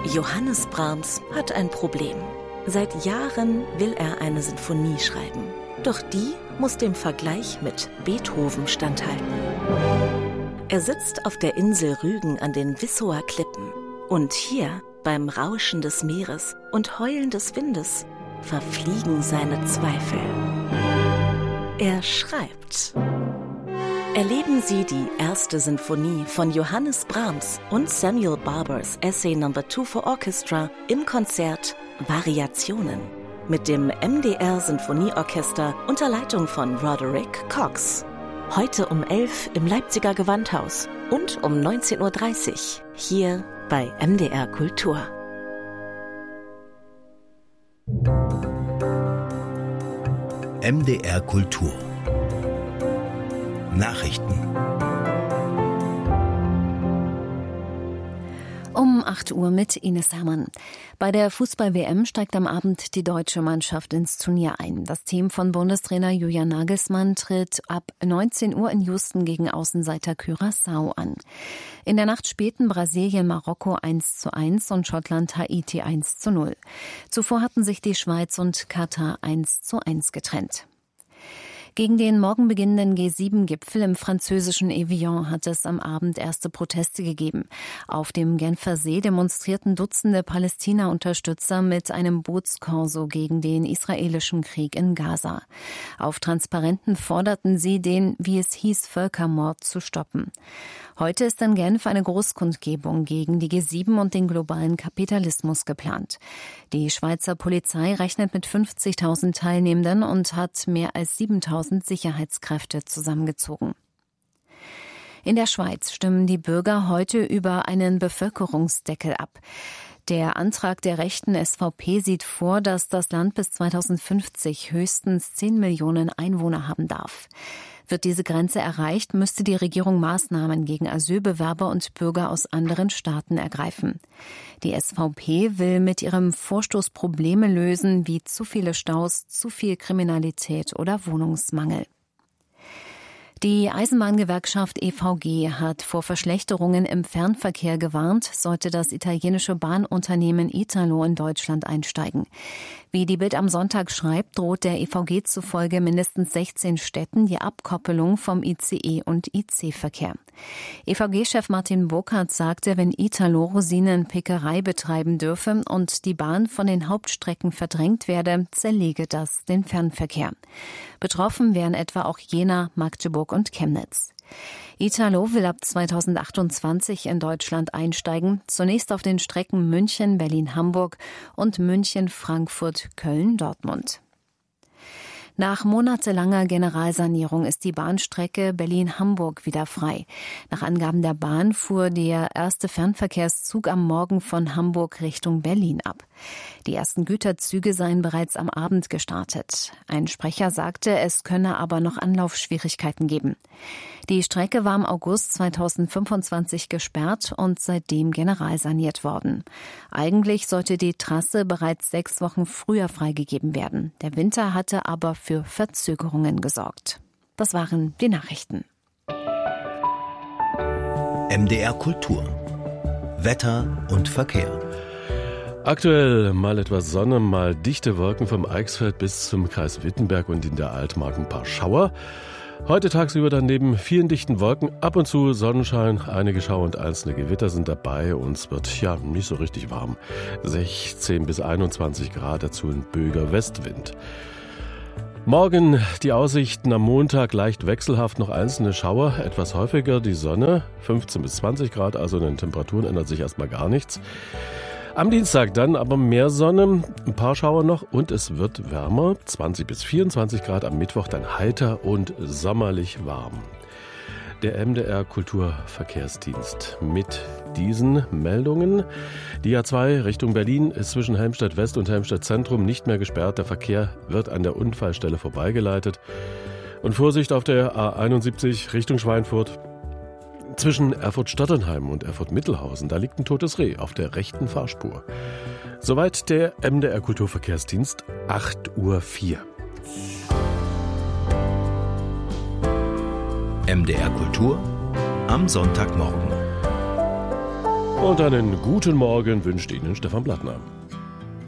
Johannes Brahms hat ein Problem. Seit Jahren will er eine Sinfonie schreiben. Doch die muss dem Vergleich mit Beethoven standhalten. Er sitzt auf der Insel Rügen an den Wissower Klippen. Und hier, beim Rauschen des Meeres und Heulen des Windes, verfliegen seine Zweifel. Er schreibt. Erleben Sie die erste Sinfonie von Johannes Brahms und Samuel Barbers Essay No. 2 for Orchestra im Konzert Variationen mit dem MDR Sinfonieorchester unter Leitung von Roderick Cox. Heute um 11 im Leipziger Gewandhaus und um 19.30 Uhr hier bei MDR Kultur. MDR Kultur Nachrichten. Um 8 Uhr mit Ines Hermann. Bei der Fußball-WM steigt am Abend die deutsche Mannschaft ins Turnier ein. Das Team von Bundestrainer Julian Nagelsmann tritt ab 19 Uhr in Houston gegen Außenseiter Curaçao an. In der Nacht spielten Brasilien Marokko 1:1 und Schottland Haiti 1:0. Zuvor hatten sich die Schweiz und Katar 1:1 getrennt. Gegen den morgen beginnenden G7-Gipfel im französischen Evian hat es am Abend erste Proteste gegeben. Auf dem Genfer See demonstrierten Dutzende Palästina-Unterstützer mit einem Bootskorso gegen den israelischen Krieg in Gaza. Auf Transparenten forderten sie, den, wie es hieß, Völkermord zu stoppen. Heute ist in Genf eine Großkundgebung gegen die G7 und den globalen Kapitalismus geplant. Die Schweizer Polizei rechnet mit 50.000 Teilnehmenden und hat mehr als 7.000 Sicherheitskräfte zusammengezogen. In der Schweiz stimmen die Bürger heute über einen Bevölkerungsdeckel ab. Der Antrag der rechten SVP sieht vor, dass das Land bis 2050 höchstens 10 Millionen Einwohner haben darf. Wird diese Grenze erreicht, müsste die Regierung Maßnahmen gegen Asylbewerber und Bürger aus anderen Staaten ergreifen. Die SVP will mit ihrem Vorstoß Probleme lösen, wie zu viele Staus, zu viel Kriminalität oder Wohnungsmangel. Die Eisenbahngewerkschaft EVG hat vor Verschlechterungen im Fernverkehr gewarnt, sollte das italienische Bahnunternehmen Italo in Deutschland einsteigen. Wie die Bild am Sonntag schreibt, droht der EVG zufolge mindestens 16 Städten die Abkoppelung vom ICE- und IC-Verkehr. EVG-Chef Martin Burkhardt sagte, wenn Italo Rosinenpickerei betreiben dürfe und die Bahn von den Hauptstrecken verdrängt werde, zerlege das den Fernverkehr. Betroffen wären etwa auch Jena, Magdeburg und Chemnitz. Italo will ab 2028 in Deutschland einsteigen, zunächst auf den Strecken München, Berlin-Hamburg und München, Frankfurt, Köln, Dortmund. Nach monatelanger Generalsanierung ist die Bahnstrecke Berlin-Hamburg wieder frei. Nach Angaben der Bahn fuhr der erste Fernverkehrszug am Morgen von Hamburg Richtung Berlin ab. Die ersten Güterzüge seien bereits am Abend gestartet. Ein Sprecher sagte, es könne aber noch Anlaufschwierigkeiten geben. Die Strecke war im August 2025 gesperrt und seitdem generalsaniert worden. Eigentlich sollte die Trasse bereits 6 Wochen früher freigegeben werden. Der Winter hatte aber für Verzögerungen gesorgt. Das waren die Nachrichten. MDR Kultur Wetter und Verkehr. Aktuell mal etwas Sonne, mal dichte Wolken vom Eichsfeld bis zum Kreis Wittenberg und in der Altmark ein paar Schauer. Heute tagsüber dann neben vielen dichten Wolken ab und zu Sonnenschein, einige Schauer und einzelne Gewitter sind dabei und es wird nicht so richtig warm. 16 bis 21 Grad, dazu ein böiger Westwind. Morgen die Aussichten am Montag leicht wechselhaft, noch einzelne Schauer, etwas häufiger die Sonne, 15 bis 20 Grad, also in den Temperaturen ändert sich erstmal gar nichts. Am Dienstag dann aber mehr Sonne, ein paar Schauer noch und es wird wärmer, 20 bis 24 Grad, am Mittwoch dann heiter und sommerlich warm. Der MDR Kulturverkehrsdienst mit diesen Meldungen. Die A2 Richtung Berlin ist zwischen Helmstedt West und Helmstedt Zentrum nicht mehr gesperrt. Der Verkehr wird an der Unfallstelle vorbeigeleitet. Und Vorsicht auf der A71 Richtung Schweinfurt. Zwischen Erfurt-Stadtenheim und Erfurt-Mittelhausen, da liegt ein totes Reh auf der rechten Fahrspur. Soweit der MDR Kulturverkehrsdienst, 8:04 Uhr. MDR Kultur am Sonntagmorgen. Und einen guten Morgen wünscht Ihnen Stefan Blattner.